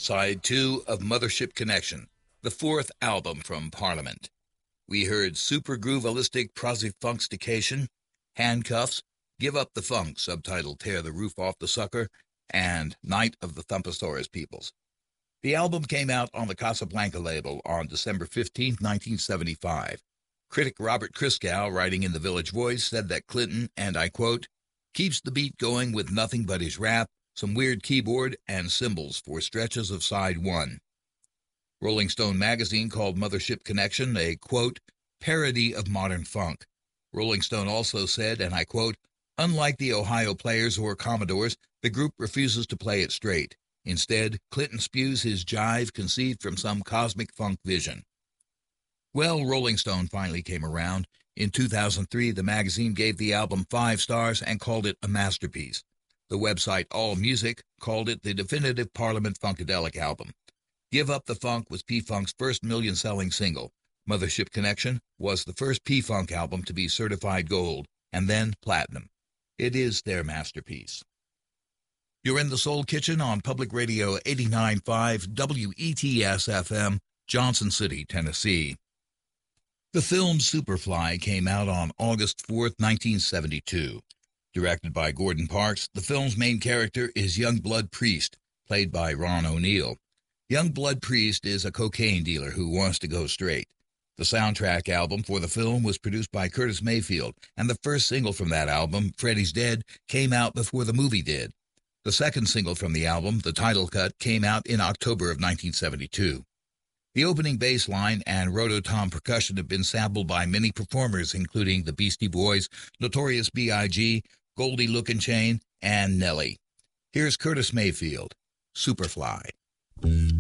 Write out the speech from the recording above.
Side 2 of Mothership Connection, the fourth album from Parliament. We heard Super Groovealistic Prosifunstication, Handcuffs, Give Up the Funk, subtitled Tear the Roof Off the Sucker, and Night of the Thumposaurus Peoples. The album came out on the Casablanca label on December 15, 1975. Critic Robert Christgau, writing in the Village Voice, said that Clinton, and I quote, keeps the beat going with nothing but his rap, some weird keyboard, and cymbals for stretches of side 1. Rolling Stone magazine called Mothership Connection a, quote, parody of modern funk. Rolling Stone also said, and I quote, unlike the Ohio Players or Commodores, the group refuses to play it straight. Instead, Clinton spews his jive conceived from some cosmic funk vision. Well, Rolling Stone finally came around. In 2003, the magazine gave the album 5 stars and called it a masterpiece. The website AllMusic called it the definitive Parliament Funkadelic album. Give Up the Funk was P-Funk's first million-selling single. Mothership Connection was the first P-Funk album to be certified gold, and then platinum. It is their masterpiece. You're in the Soul Kitchen on Public Radio 89.5 WETS-FM, Johnson City, Tennessee. The film Superfly came out on August 4, 1972. Directed by Gordon Parks, the film's main character is Youngblood Priest, played by Ron O'Neal. Youngblood Priest is a cocaine dealer who wants to go straight. The soundtrack album for the film was produced by Curtis Mayfield, and the first single from that album, Freddy's Dead, came out before the movie did. The second single from the album, the title cut, came out in October of 1972. The opening bass line and rototom percussion have been sampled by many performers, including the Beastie Boys, Notorious B.I.G., Goldie Lookin' Chain, and Nelly. Here's Curtis Mayfield, Superfly.